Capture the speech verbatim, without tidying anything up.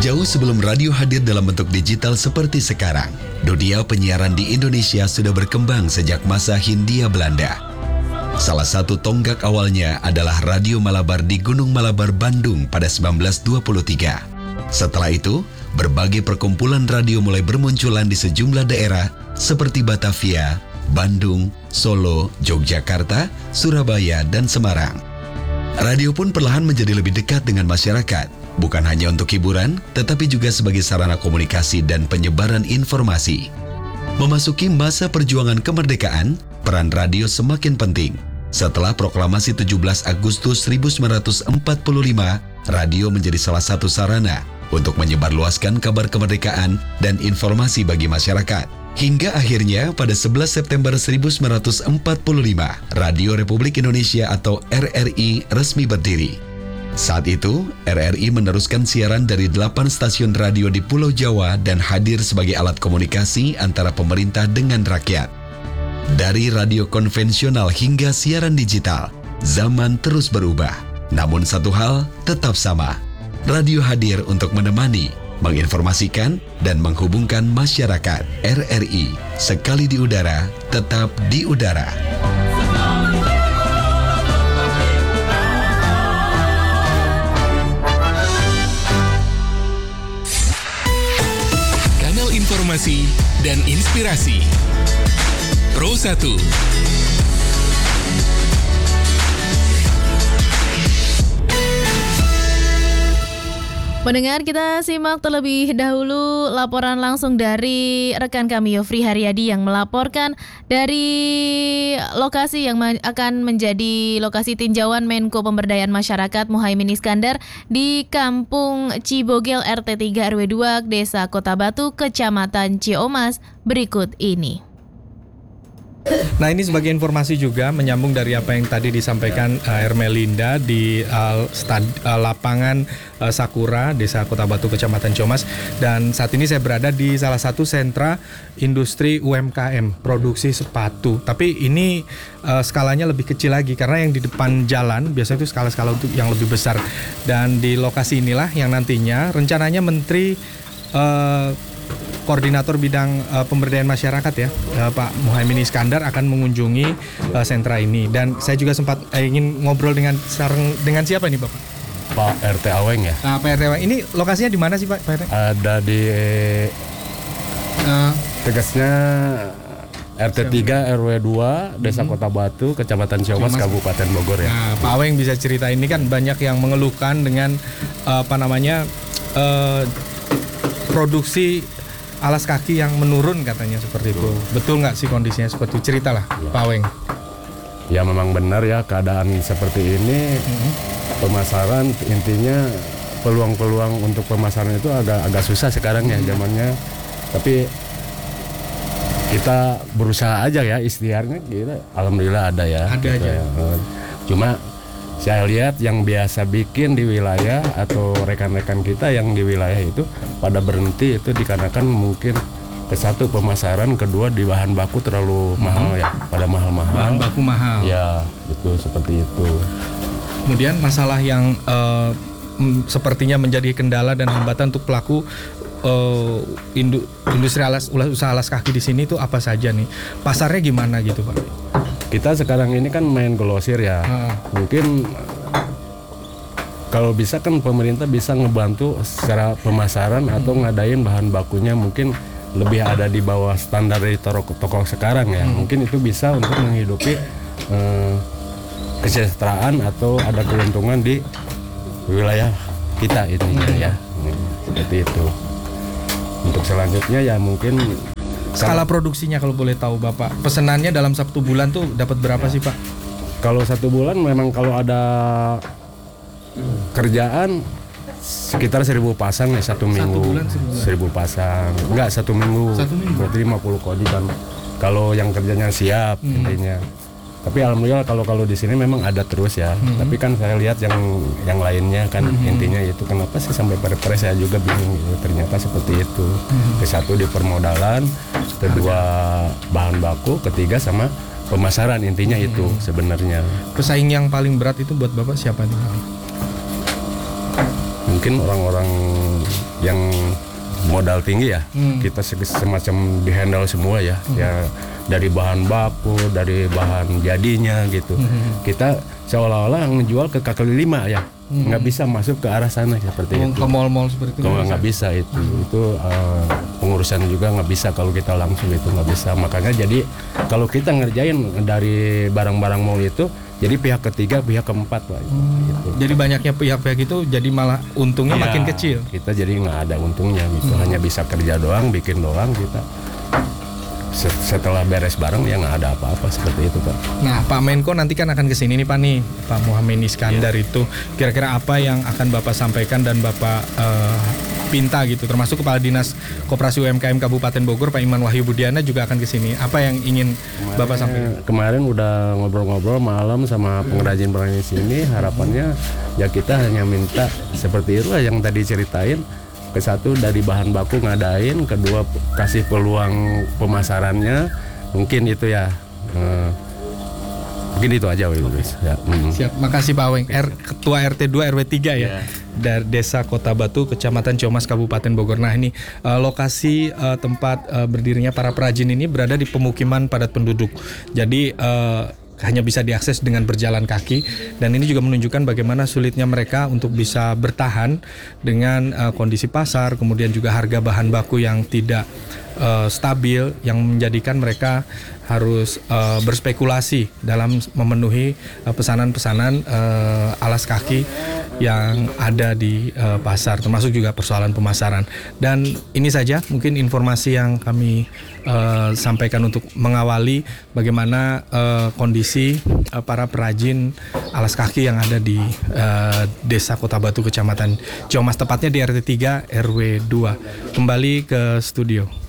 Jauh sebelum radio hadir dalam bentuk digital seperti sekarang, dunia penyiaran di Indonesia sudah berkembang sejak masa Hindia Belanda. Salah satu tonggak awalnya adalah Radio Malabar di Gunung Malabar, Bandung pada sembilan belas dua puluh tiga. Setelah itu, berbagai perkumpulan radio mulai bermunculan di sejumlah daerah seperti Batavia, Bandung, Solo, Yogyakarta, Surabaya, dan Semarang. Radio pun perlahan menjadi lebih dekat dengan masyarakat, bukan hanya untuk hiburan, tetapi juga sebagai sarana komunikasi dan penyebaran informasi. Memasuki masa perjuangan kemerdekaan, peran radio semakin penting. Setelah proklamasi tujuh belas Agustus seribu sembilan ratus empat puluh lima, radio menjadi salah satu sarana untuk menyebarluaskan kabar kemerdekaan dan informasi bagi masyarakat. Hingga akhirnya pada sebelas September seribu sembilan ratus empat puluh lima, Radio Republik Indonesia atau R R I resmi berdiri. Saat itu, R R I meneruskan siaran dari delapan stasiun radio di Pulau Jawa dan hadir sebagai alat komunikasi antara pemerintah dengan rakyat. Dari radio konvensional hingga siaran digital, zaman terus berubah. Namun satu hal tetap sama. Radio hadir untuk menemani, menginformasikan, dan menghubungkan masyarakat. R R I, sekali di udara, tetap di udara. Kanal informasi dan inspirasi. Pro satu. Pendengar, kita simak terlebih dahulu laporan langsung dari rekan kami Yofri Haryadi yang melaporkan dari lokasi yang ma- akan menjadi lokasi tinjauan Menko Pemberdayaan Masyarakat Muhaimin Iskandar di Kampung Cibogel R T tiga R W dua Desa Kota Batu, Kecamatan Ciomas berikut ini. Nah, ini sebagai informasi juga menyambung dari apa yang tadi disampaikan uh, Ermelinda di uh, stad, uh, lapangan uh, Sakura, Desa Kota Batu, Kecamatan Ciomas. Dan saat ini saya berada di salah satu sentra industri U M K M, produksi sepatu. Tapi ini uh, skalanya lebih kecil lagi karena yang di depan jalan biasanya itu skala-skala untuk yang lebih besar. Dan di lokasi inilah yang nantinya rencananya Menteri uh, Koordinator Bidang uh, Pemberdayaan Masyarakat ya, uh, Pak Muhaimin Iskandar akan mengunjungi uh, sentra ini. Dan saya juga sempat uh, ingin ngobrol dengan sareng, dengan siapa nih Bapak? Pak R T Aweng ya. Nah, Pak R T Aweng ini lokasinya di mana sih Pak? Pak R T? Ada di uh, tegasnya R T tiga R W dua Desa Kota Batu, Kecamatan Ciomas, Kabupaten Bogor ya. Nah, Pak Aweng bisa cerita, ini kan banyak yang mengeluhkan dengan uh, apa namanya uh, produksi alas kaki yang menurun katanya seperti itu. Betul nggak sih kondisinya seperti itu? Ceritalah ya. Pak Weng. Ya memang benar ya keadaan seperti ini. Mm-hmm. Pemasaran intinya peluang-peluang untuk pemasaran itu agak agak susah sekarang ya zamannya. Tapi kita berusaha aja ya, ikhtiarnya kita alhamdulillah ada ya. Ada gitu aja. Ya. Cuma saya lihat yang biasa bikin di wilayah atau rekan-rekan kita yang di wilayah itu pada berhenti itu dikarenakan mungkin ke satu pemasaran, kedua di bahan baku terlalu mm-hmm. mahal ya, pada mahal-mahal. Bahan baku mahal. Ya, itu seperti itu. Kemudian masalah yang uh, m- sepertinya menjadi kendala dan hambatan untuk pelaku uh, indu- industri alas usaha alas kaki di sini itu apa saja nih? Pasarnya gimana gitu Pak? Kita sekarang ini kan main glosir ya. Hmm. Mungkin kalau bisa kan pemerintah bisa ngebantu secara pemasaran hmm. atau ngadain bahan bakunya mungkin lebih ada di bawah standar dari toko-toko sekarang ya. Hmm. Mungkin itu bisa untuk menghidupi eh, kesejahteraan atau ada keuntungan di wilayah kita intinya hmm. ya. Seperti itu. Untuk selanjutnya ya mungkin skala produksinya kalau boleh tahu Bapak, pesenannya dalam satu bulan tuh dapat berapa ya. sih Pak? Kalau satu bulan memang kalau ada kerjaan sekitar seribu pasang ya satu minggu. Satu bulan seribu, seribu pasang, enggak satu minggu. Satu minggu. Berarti lima puluh kodi kan. Kalau yang kerjanya siap hmm. intinya. Tapi alhamdulillah kalau kalau di sini memang ada terus ya. Mm-hmm. Tapi kan saya lihat yang yang lainnya kan mm-hmm. intinya itu kenapa sih sampai perpres saya juga bingung gitu. Ternyata seperti itu. Mm-hmm. Ke satu di permodalan, kedua bahan baku, ketiga sama pemasaran intinya mm-hmm. itu sebenarnya. Pesaing yang paling berat itu buat Bapak siapa nih? Mungkin orang-orang yang modal tinggi ya, Hmm. kita se- semacam dihandle semua ya, ya dari bahan baku, dari bahan jadinya gitu. Kita seolah-olah ngejual ke kaki lima ya, nggak bisa masuk ke arah sana seperti Oh, itu. ke mall-mall seperti itu. Kalau nggak bisa itu, itu uh, pengurusan juga nggak bisa kalau kita langsung itu nggak bisa. Makanya jadi kalau kita ngerjain dari barang-barang mall itu, jadi pihak ketiga, pihak keempat Pak. Gitu. Jadi banyaknya pihak-pihak itu jadi malah untungnya Iya, makin kecil. Kita jadi nggak ada untungnya gitu, hanya bisa kerja doang, bikin doang kita. Setelah beres barang ya nggak ada apa-apa seperti itu Pak. Nah, Pak Menko nanti kan akan kesini nih Pak nih, Pak Muhammad Iskandar itu kira-kira apa yang akan Bapak sampaikan dan Bapak uh, pinta gitu, termasuk Kepala Dinas Koperasi U M K M Kabupaten Bogor Pak Iman Wahyu Budiana juga akan kesini. Apa yang ingin Kemarin, Bapak sampaikan? Kemarin udah ngobrol-ngobrol malam sama pengrajin-pengrajin sini, harapannya ya kita hanya minta seperti itu lah yang tadi ceritain. Ke satu dari bahan baku ngadain, kedua kasih peluang pemasarannya, mungkin itu ya. Eh, mungkin itu aja Ibu. Ya, mm. Siap, makasih Pak Weng, R, Ketua R T dua R W tiga ya, dari Desa Kota Batu, Kecamatan Ciomas, Kabupaten Bogor. Nah ini uh, lokasi uh, tempat uh, berdirinya para perajin ini berada di pemukiman padat penduduk. Jadi uh, hanya bisa diakses dengan berjalan kaki, dan ini juga menunjukkan bagaimana sulitnya mereka untuk bisa bertahan dengan uh, kondisi pasar, kemudian juga harga bahan baku yang tidak uh, stabil, yang menjadikan mereka harus uh, berspekulasi dalam memenuhi uh, pesanan-pesanan uh, alas kaki yang ada di uh, pasar, termasuk juga persoalan pemasaran. Dan ini saja mungkin informasi yang kami uh, sampaikan untuk mengawali bagaimana uh, kondisi uh, para perajin alas kaki yang ada di uh, Desa Kota Batu, Kecamatan Ciomas, tepatnya di R T tiga R W dua. Kembali ke studio.